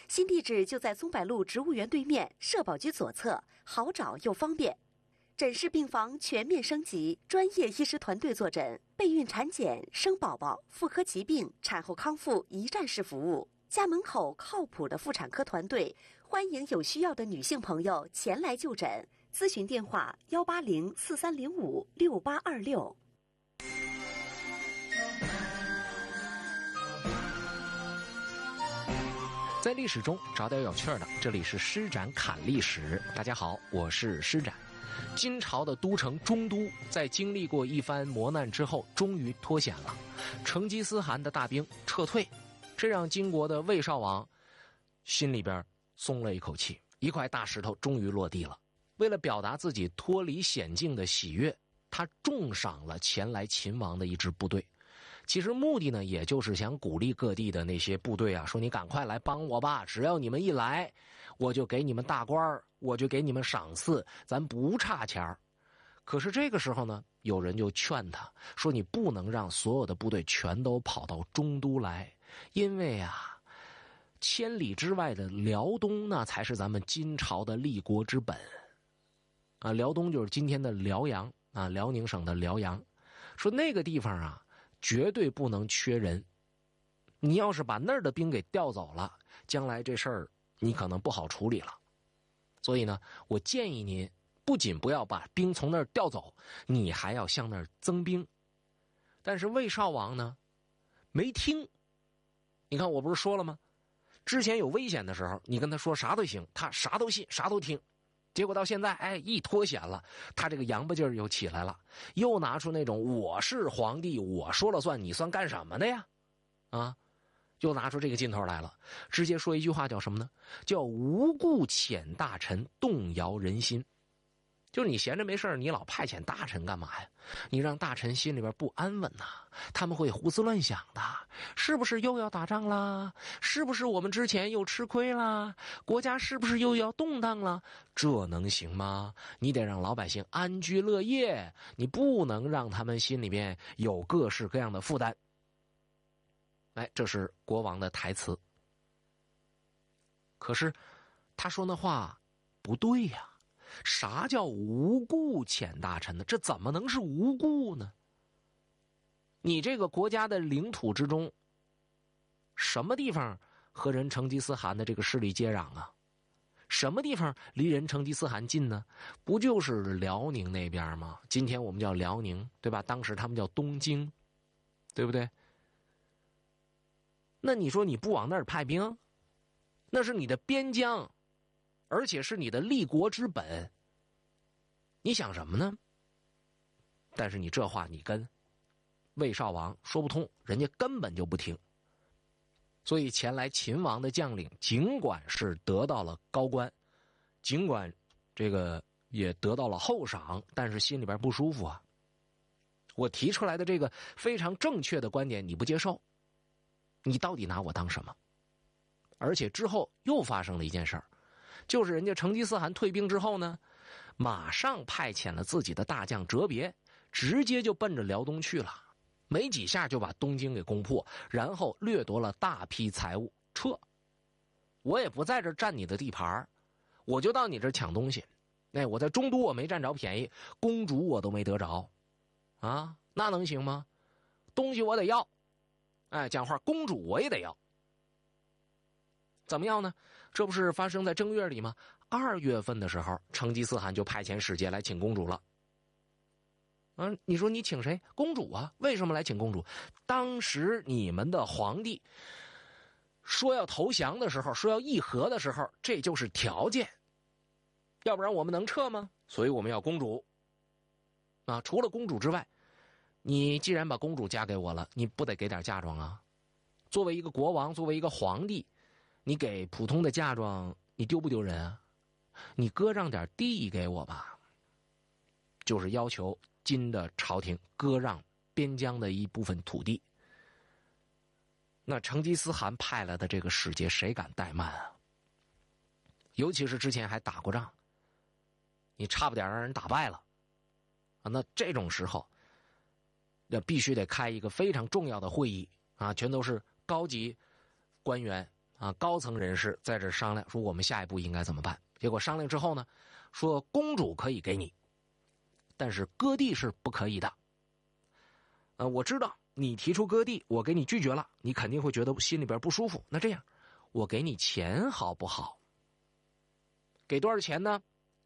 新地址就在松柏路植物园对面，社保局左侧，好找又方便。诊室病房全面升级，专业医师团队坐诊，备孕产检、生宝宝、妇科疾病、产后康复一站式服务。家门口靠谱的妇产科团队，欢迎有需要的女性朋友前来就诊。咨询电话18043056826。 在历史中找点有趣的，这里是施展侃历史。大家好，我是施展。金朝的都城中都在经历过一番磨难之后终于脱险了，成吉思汗的大兵撤退，这让金国的魏少王心里边松了一口气，一块大石头终于落地了。为了表达自己脱离险境的喜悦，他重赏了前来秦王的一支部队。其实目的呢，也就是想鼓励各地的那些部队啊，说你赶快来帮我吧，只要你们一来，我就给你们大官，我就给你们赏赐，咱不差钱。可是这个时候呢，有人就劝他说，你不能让所有的部队全都跑到中都来，因为啊，千里之外的辽东那才是咱们金朝的立国之本啊。辽东就是今天的辽阳啊，辽宁省的辽阳。说那个地方啊，绝对不能缺人，你要是把那儿的兵给调走了，将来这事儿你可能不好处理了。所以呢，我建议您不仅不要把兵从那儿调走，你还要向那儿增兵。但是魏少王呢，没听。你看我不是说了吗？之前有危险的时候，你跟他说啥都行，他啥都信，啥都听。结果到现在，一脱险了，他这个洋巴劲儿又起来了，又拿出那种我是皇帝，我说了算，你算干什么的呀？啊，又拿出这个劲头来了，直接说一句话叫什么呢？叫无故遣大臣，动摇人心。就是你闲着没事你老派遣大臣干嘛呀？你让大臣心里边不安稳呐，他们会胡思乱想的，是不是又要打仗啦？是不是我们之前又吃亏啦？国家是不是又要动荡了？这能行吗？你得让老百姓安居乐业，你不能让他们心里边有各式各样的负担。这是国王的台词。可是他说那话不对呀。啥叫无故遣大臣呢？这怎么能是无故呢？你这个国家的领土之中，什么地方和人成吉思汗的这个势力接壤啊？什么地方离人成吉思汗近呢？不就是辽宁那边吗？今天我们叫辽宁，对吧？当时他们叫东京，对不对？那你说你不往那儿派兵，那是你的边疆，而且是你的立国之本，你想什么呢？但是你这话你跟魏少王说不通，人家根本就不听。所以前来秦王的将领尽管是得到了高官，尽管这个也得到了厚赏，但是心里边不舒服啊。我提出来的这个非常正确的观点你不接受，你到底拿我当什么？而且之后又发生了一件事儿，就是人家成吉思汗退兵之后呢，马上派遣了自己的大将哲别，直接就奔着辽东去了，没几下就把东京给攻破，然后掠夺了大批财物，撤。我也不在这占你的地盘，我就到你这抢东西。我在中都我没占着便宜，公主我都没得着啊，那能行吗？东西我得要，讲话公主我也得要。怎么样呢？这不是发生在正月里吗？2月份的时候，成吉思汗就派遣使节来请公主了。你说你请谁？公主啊？为什么来请公主？当时你们的皇帝说要投降的时候，说要议和的时候，这就是条件，要不然我们能撤吗？所以我们要公主啊！除了公主之外，你既然把公主嫁给我了，你不得给点嫁妆啊？作为一个国王，作为一个皇帝，你给普通的嫁妆，你丢不丢人啊？你割让点地给我吧，就是要求金的朝廷割让边疆的一部分土地。那成吉思汗派来的这个使节，谁敢怠慢啊？尤其是之前还打过仗，你差不点让人打败了啊！那这种时候，必须得开一个非常重要的会议啊，全都是高级官员高层人士在这商量，说我们下一步应该怎么办。结果商量之后呢，说公主可以给你，但是割地是不可以的。我知道你提出割地，我给你拒绝了，你肯定会觉得心里边不舒服。那这样，我给你钱好不好？给多少钱呢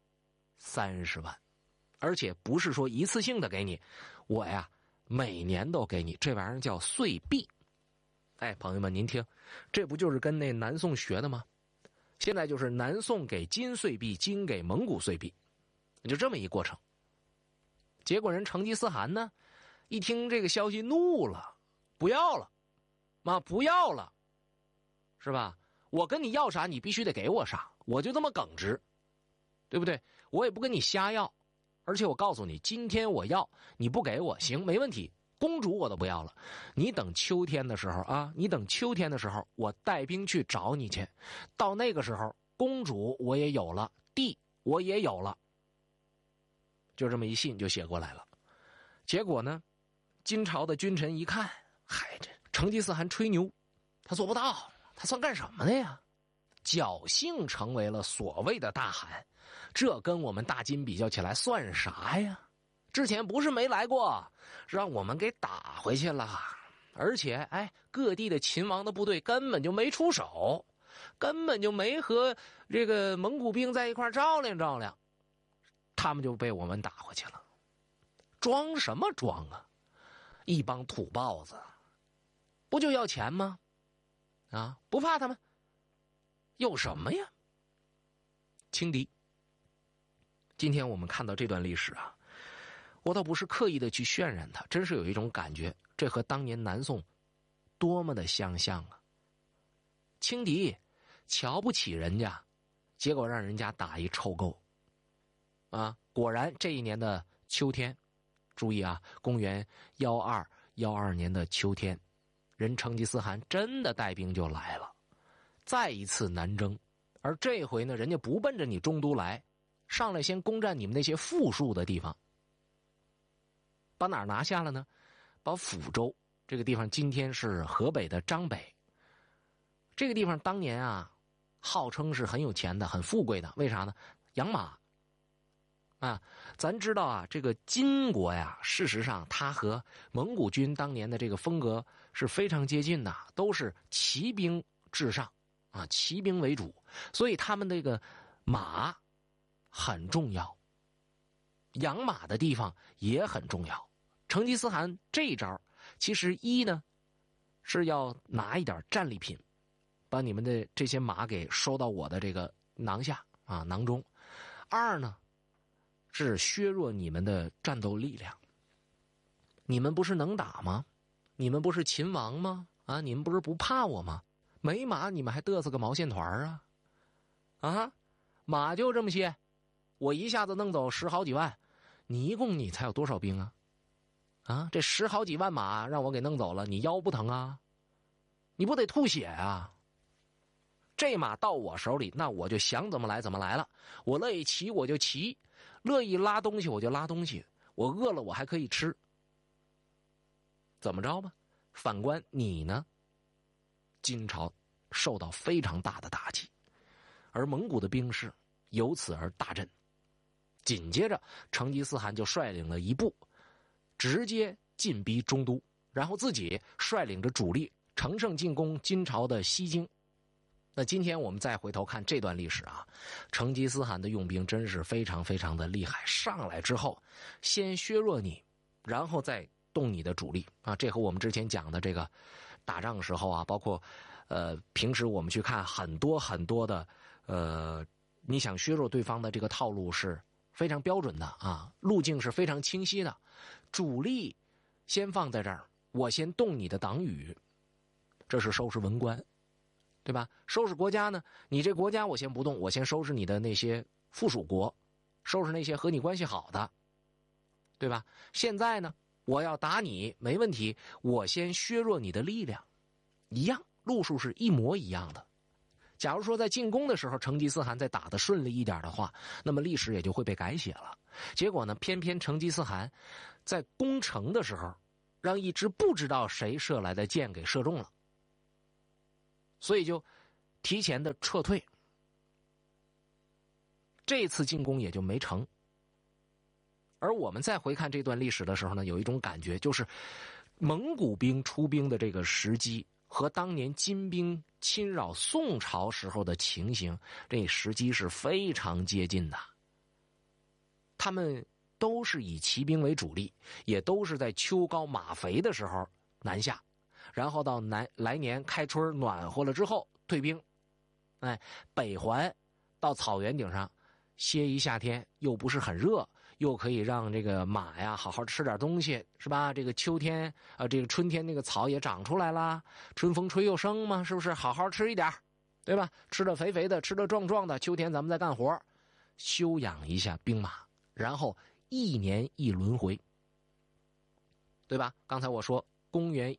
？30万，而且不是说一次性的给你，我呀每年都给你，这玩意儿叫岁币。哎，朋友们，您听，这不就是跟那南宋学的吗？现在就是南宋给金岁币，金给蒙古岁币，就这么一过程。结果人成吉思汗呢，一听这个消息怒了，不要了，不要了，是吧？我跟你要啥，你必须得给我啥，我就这么耿直，对不对？我也不跟你瞎要，而且我告诉你，今天我要，你不给我，行，没问题。公主我都不要了，你等秋天的时候啊，你等秋天的时候，我带兵去找你去。到那个时候，公主我也有了，地我也有了。就这么一信就写过来了。结果呢，金朝的君臣一看，嗨，这成吉思汗吹牛，他做不到，他算干什么的呀？侥幸成为了所谓的大汗，这跟我们大金比较起来算啥呀？之前不是没来过，让我们给打回去了，而且各地的秦王的部队根本就没出手，根本就没和这个蒙古兵在一块照亮照亮，他们就被我们打回去了。装什么装啊？一帮土包子，不就要钱吗？不怕他们？有什么呀？轻敌。今天我们看到这段历史啊，我倒不是刻意的去渲染它，真是有一种感觉，这和当年南宋多么的相像啊！轻敌，瞧不起人家，结果让人家打一臭够。果然这一年的秋天，注意啊，公元1212年的秋天，人成吉思汗真的带兵就来了，再一次南征。而这回呢，人家不奔着你中都来，上来先攻占你们那些富庶的地方。把哪儿拿下了呢？把抚州这个地方，今天是河北的张北。这个地方当年啊，号称是很有钱的，很富贵的。为啥呢？养马。咱知道啊，这个金国呀，事实上它和蒙古军当年的这个风格是非常接近的，都是骑兵至上骑兵为主，所以他们这个马很重要，养马的地方也很重要。成吉思汗这一招，其实一呢是要拿一点战利品，把你们的这些马给收到我的这个囊下囊中；二呢是削弱你们的战斗力量。你们不是能打吗？你们不是秦王吗？你们不是不怕我吗？没马你们还嘚瑟个毛线团马就这么些，我一下子弄走10好几万，你一共你才有多少兵啊？这10好几万马让我给弄走了，你腰不疼啊？你不得吐血啊？这马到我手里，那我就想怎么来怎么来了。我乐意骑我就骑，乐意拉东西我就拉东西，我饿了我还可以吃。怎么着吧？反观你呢？金朝受到非常大的打击，而蒙古的兵士由此而大振。紧接着成吉思汗就率领了一部直接进逼中都，然后自己率领着主力乘胜进攻金朝的西京。那今天我们再回头看这段历史成吉思汗的用兵真是非常非常的厉害。上来之后先削弱你，然后再动你的主力这和我们之前讲的这个打仗时候包括平时我们去看很多很多的你想削弱对方的这个套路是非常标准的路径是非常清晰的。主力先放在这儿，我先动你的党羽，这是收拾文官，对吧？收拾国家呢，你这国家我先不动，我先收拾你的那些附属国，收拾那些和你关系好的，对吧？现在呢，我要打你没问题，我先削弱你的力量，一样，路数是一模一样的。假如说在进攻的时候成吉思汗再打得顺利一点的话，那么历史也就会被改写了。结果呢，偏偏成吉思汗在攻城的时候让一支不知道谁射来的箭给射中了，所以就提前的撤退，这次进攻也就没成。而我们再回看这段历史的时候呢，有一种感觉，就是蒙古兵出兵的这个时机和当年金兵侵扰宋朝时候的情形，这时机是非常接近的。他们都是以骑兵为主力，也都是在秋高马肥的时候南下，然后到来年开春暖和了之后退兵，北还到草原顶上歇一夏天，又不是很热，又可以让这个马呀好好吃点东西，是吧？这个秋天这个春天那个草也长出来了，春风吹又生嘛，是不是？好好吃一点，对吧？吃得肥肥的，吃得壮壮的，秋天咱们再干活，休养一下兵马，然后1年1轮回，对吧？刚才我说公元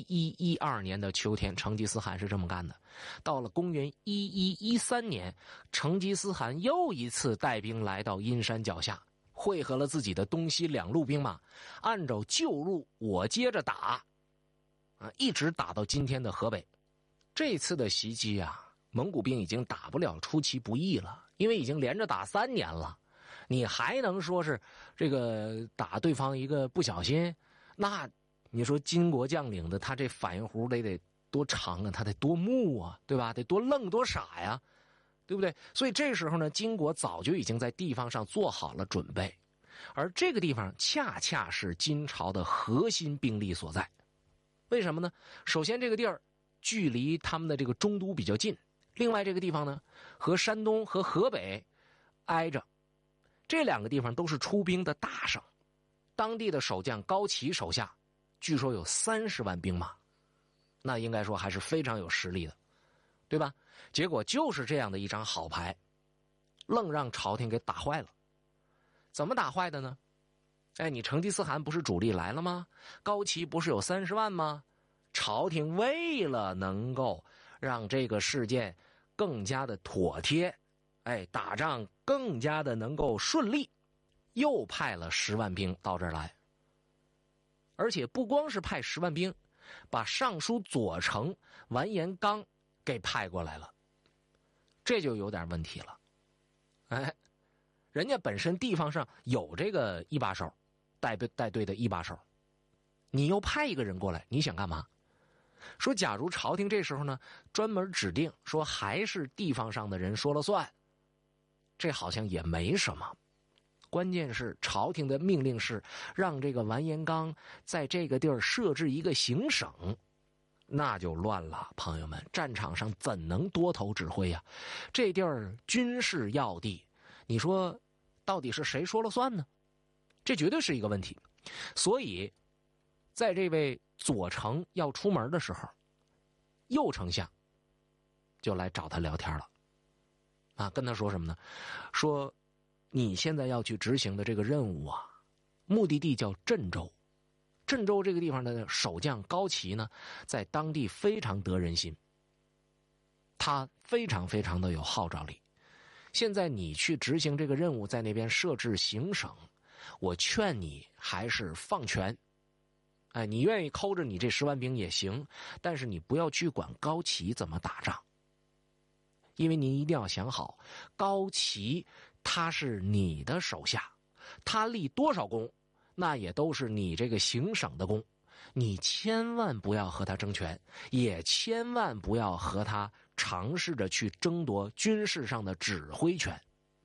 1112年的秋天，成吉思汗是这么干的。到了公元1113年，成吉思汗又一次带兵来到阴山脚下，汇合了自己的东西2路兵马，按照旧路我接着打，一直打到今天的河北。这次的袭击蒙古兵已经打不了出其不意了，因为已经连着打3年了，你还能说是这个打对方一个不小心？那你说金国将领的他这反应弧得多长啊，他得多木啊，对吧？得多愣多傻呀，对不对？所以这时候呢，金国早就已经在地方上做好了准备，而这个地方恰恰是金朝的核心兵力所在。为什么呢？首先这个地儿距离他们的这个中都比较近，另外这个地方呢和山东和河北挨着，这2个地方都是出兵的大省。当地的守将高齐手下据说有30万兵马，那应该说还是非常有实力的，对吧？结果就是这样的一张好牌，愣让朝廷给打坏了。怎么打坏的呢？你成吉思汗不是主力来了吗？高齐不是有30万吗？朝廷为了能够让这个事件更加的妥帖，打仗更加的能够顺利，又派了10万兵到这儿来。而且不光是派10万兵，把尚书左丞完颜纲给派过来了，这就有点问题了。人家本身地方上有这个一把手，带队的一把手，你又派一个人过来，你想干嘛？说假如朝廷这时候呢专门指定说还是地方上的人说了算，这好像也没什么。关键是朝廷的命令是让这个完颜纲在这个地儿设置一个行省，那就乱了，朋友们，战场上怎能多头指挥呀？这地儿军事要地，你说到底是谁说了算呢？这绝对是一个问题。所以在这位左丞要出门的时候，右丞相就来找他聊天了，跟他说什么呢？说你现在要去执行的这个任务目的地叫镇州。镇州这个地方的守将高齐呢，在当地非常得人心，他非常非常的有号召力。现在你去执行这个任务，在那边设置行省，我劝你还是放权。你愿意抠着你这10万兵也行，但是你不要去管高齐怎么打仗，因为您一定要想好，高齐他是你的手下，他立多少功，那也都是你这个行省的功，你千万不要和他争权，也千万不要和他尝试着去争夺军事上的指挥权。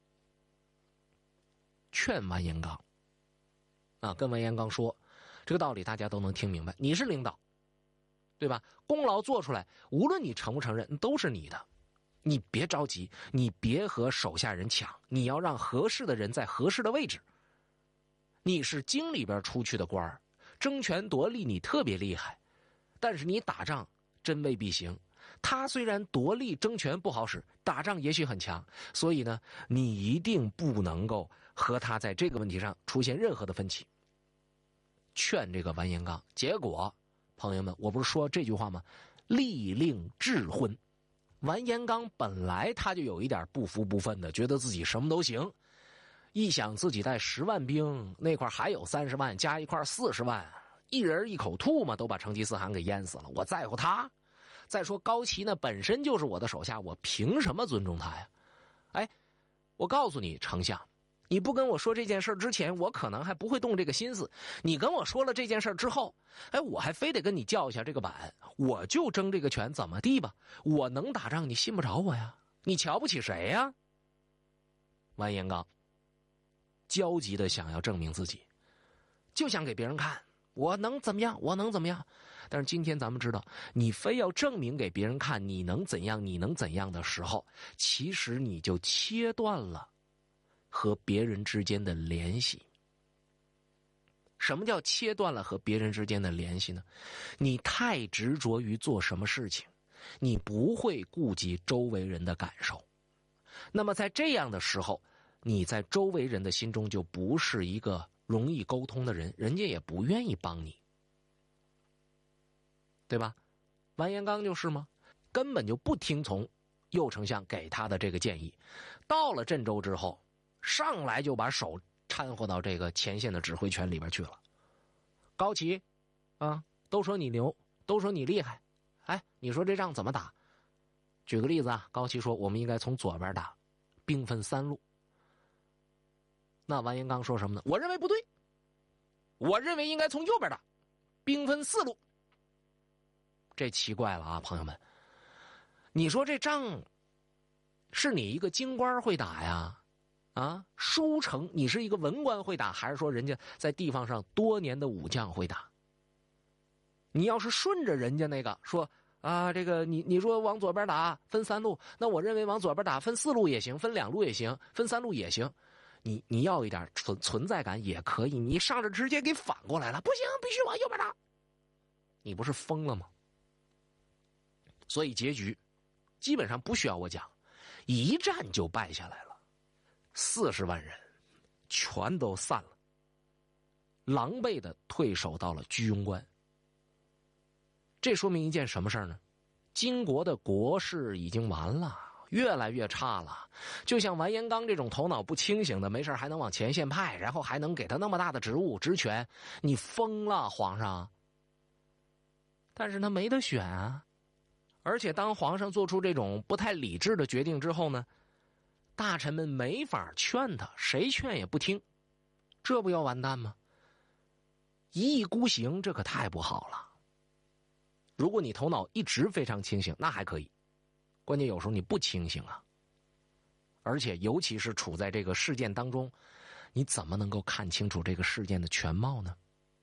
劝完颜纲跟完颜纲说，这个道理大家都能听明白，你是领导，对吧？功劳做出来，无论你承不承认，都是你的。你别着急，你别和手下人抢，你要让合适的人在合适的位置。你是京里边出去的官儿，争权夺利你特别厉害，但是你打仗真未必行。他虽然夺利争权不好使，打仗也许很强，所以呢，你一定不能够和他在这个问题上出现任何的分歧。劝这个完颜纲，结果朋友们，我不是说这句话吗？力令智昏。完颜纲本来他就有一点不服不忿的，觉得自己什么都行，一想自己带10万兵，那块还有30万，加一块40万，一人一口吐嘛，都把成吉思汗给淹死了，我在乎他？ 再说高齐呢本身就是我的手下，我凭什么尊重他呀？哎，我告诉你丞相，你不跟我说这件事之前，我可能还不会动这个心思。你跟我说了这件事之后，哎，我还非得跟你叫一下这个板，我就争这个权，怎么地吧？我能打仗，你信不着我呀？你瞧不起谁呀？完颜纲焦急的想要证明自己，就想给别人看我能怎么样，我能怎么样。但是今天咱们知道，你非要证明给别人看你能怎样，你能怎样的时候，其实你就切断了和别人之间的联系。什么叫切断了和别人之间的联系呢？你太执着于做什么事情，你不会顾及周围人的感受。那么在这样的时候，你在周围人的心中就不是一个容易沟通的人，人家也不愿意帮你，对吧？完颜纲就是吗？根本就不听从右丞相给他的这个建议。到了镇州之后，上来就把手掺和到这个前线的指挥权里边去了。高齐啊，都说你牛，都说你厉害，哎，你说这仗怎么打？举个例子啊，高齐说我们应该从左边打，兵分3路。那完颜纲说什么呢？我认为不对，我认为应该从右边打，兵分4路。这奇怪了啊，朋友们，你说这仗是你一个京官会打呀？啊，书城你是一个文官会打，还是说人家在地方上多年的武将会打？你要是顺着人家那个说啊，这个你说往左边打分3路，那我认为往左边打分4路也行，分2路也行，分3路也行。你要一点存在感也可以，你上着直接给反过来了，不行，必须往右边打，你不是疯了吗？所以结局基本上不需要我讲，一战就败下来了，40万人全都散了，狼狈的退守到了居庸关。这说明一件什么事呢？金国的国势已经完了，越来越差了。就像完颜纲这种头脑不清醒的，没事还能往前线派，然后还能给他那么大的职务职权，你疯了皇上。但是他没得选啊。而且当皇上做出这种不太理智的决定之后呢，大臣们没法劝他，谁劝也不听，这不要完蛋吗？一意孤行，这可太不好了。如果你头脑一直非常清醒，那还可以，关键有时候你不清醒啊。而且尤其是处在这个事件当中，你怎么能够看清楚这个事件的全貌呢？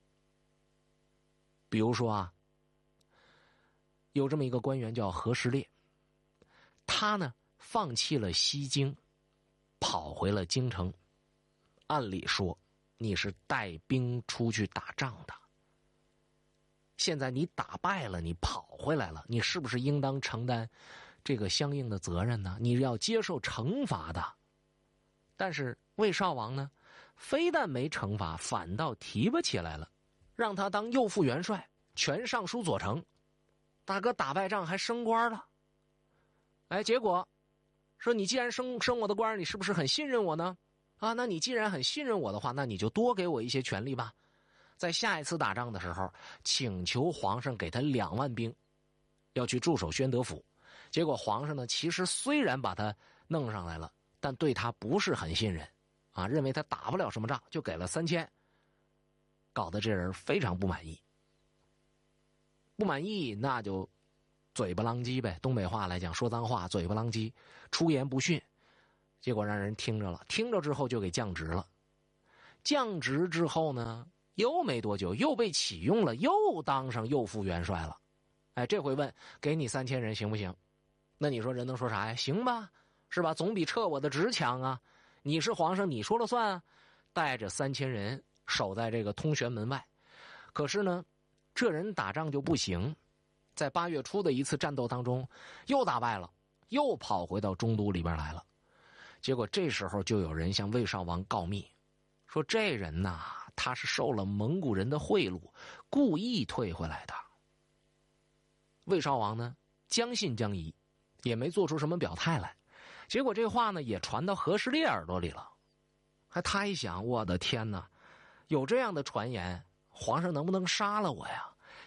比如说啊，有这么一个官员叫何时烈，他呢放弃了西京，跑回了京城。按理说你是带兵出去打仗的，现在你打败了，你跑回来了，你是不是应当承担这个相应的责任呢？你要接受惩罚的。但是魏少王呢，非但没惩罚，反倒提拔起来了，让他当右副元帅、全尚书左丞。大哥打败仗还升官了。哎，结果说你既然升我的官，你是不是很信任我呢？啊，那你既然很信任我的话，那你就多给我一些权力吧。在下一次打仗的时候，请求皇上给他2万兵，要去驻守宣德府。结果皇上呢，其实虽然把他弄上来了，但对他不是很信任，啊，认为他打不了什么仗，就给了3000，搞得这人非常不满意。不满意那就嘴巴狼藉呗，东北话来讲说脏话，嘴巴狼藉，出言不逊。结果让人听着了，听着之后就给降职了。降职之后呢，又没多久又被启用了，又当上右副元帅了。哎，这回问给你3000人行不行？那你说人能说啥呀？行吧，是吧？总比撤我的职强啊。你是皇上，你说了算啊。带着3000人守在这个通玄门外。可是呢，这人打仗就不行，在8月初的一次战斗当中又打败了，又跑回到中都里边来了。结果这时候就有人向魏少王告密，说这人呐，他是受了蒙古人的贿赂，故意退回来的。魏少王呢，将信将疑，也没做出什么表态来。结果这话呢，也传到何时烈耳朵里了。他一想，我的天哪，有这样的传言，皇上能不能杀了我呀？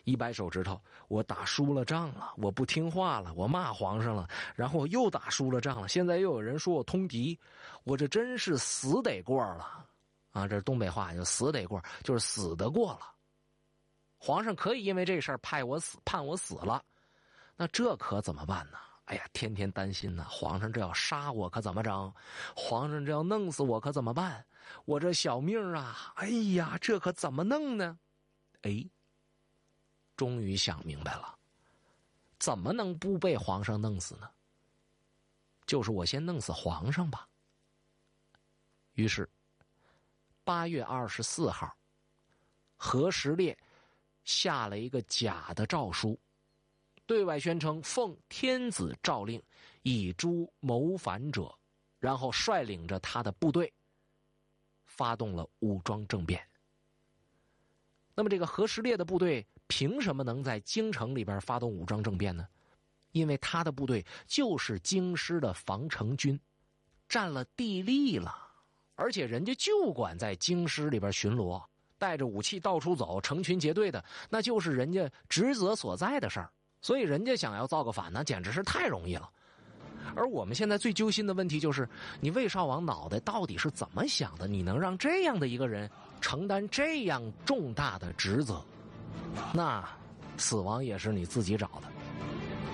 一摆手指头，我打输了仗了，我不听话了，我骂皇上了，然后我又打输了仗了，现在又有人说我通敌，我这真是死得过了啊！这是东北话，就死得过，就是死得过了。皇上可以因为这事儿判我死了，那这可怎么办呢？哎呀，天天担心呢，皇上这要杀我可怎么整？皇上这要弄死我可怎么办？我这小命啊，哎呀，这可怎么弄呢？哎。终于想明白了，怎么能不被皇上弄死呢？就是我先弄死皇上吧。于是8月24号，何时烈下了一个假的诏书，对外宣称奉天子诏令，以诛谋反者，然后率领着他的部队发动了武装政变。那么这个何时烈的部队凭什么能在京城里边发动武装政变呢？因为他的部队就是京师的防城军，占了地利了，而且人家就管在京师里边巡逻，带着武器到处走，成群结队的，那就是人家职责所在的事儿。所以人家想要造个反呢，简直是太容易了。而我们现在最揪心的问题就是，你魏少王脑袋到底是怎么想的？你能让这样的一个人承担这样重大的职责？那死亡也是你自己找的。